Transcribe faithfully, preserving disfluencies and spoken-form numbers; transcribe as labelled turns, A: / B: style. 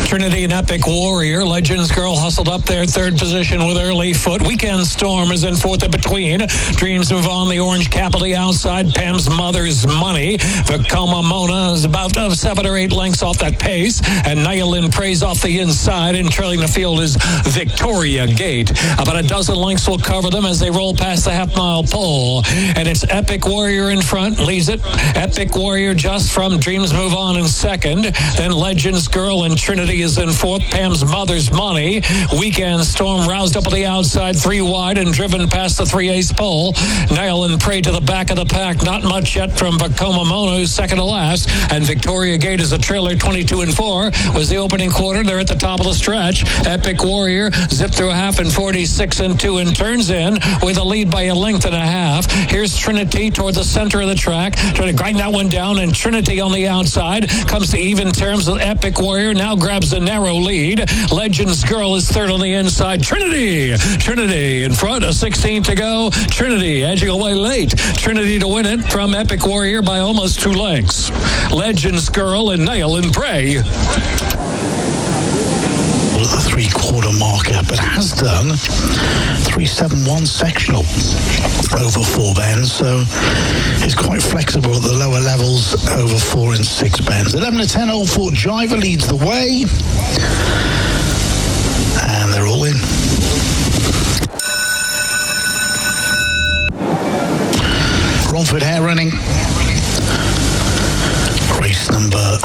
A: Trinity and Epic Warrior. Legends Girl hustled up there, third position with Early Foot. Weekend Storm is in fourth in between. Dreams Move On, the orange cap of the outside. Pam's Mother's Money. Vekoma Mona is about uh, seven or eight lengths off that pace. And Nyalin Praise off the inside. And trailing the field is Victoria Gate. About a dozen lengths will cover them as they roll past the half-mile pole. And it's Epic Warrior in front, leads it. Epic Warrior just from Dreams Move On in second. Then Legends Girl and Trinity is in fourth. Pam's Mother's Money. Weekend Storm roused up on the outside, three wide and driven past the three-ace pole. Nyalin Prey to the back of the pack. Not much yet from Vekoma Mona, who's second to last. And Victoria Gate is a trailer, twenty-two and four. Was the opening quarter. They're at the top of the stretch. Epic Warrior zipped through a half in forty-six and two and turns in with a lead by a length and a half. Here's Trinity toward the center of the track. Trying to grind that one down, and Trinity on the outside comes to even terms with Epic Warrior. Now grabs a narrow lead. Legends Girl is third on the inside. Trinity! Trinity in front, a sixteen to go. Trinity edging away late. Trinity to win it from Epic Warrior by almost two lengths. Legends Girl and Nyalin Prey.
B: The three-quarter marker, but has done three seven one sectional over four bends, so it's quite flexible at the lower levels over four and six bends. eleven to ten, Old Fort Driver leads the way.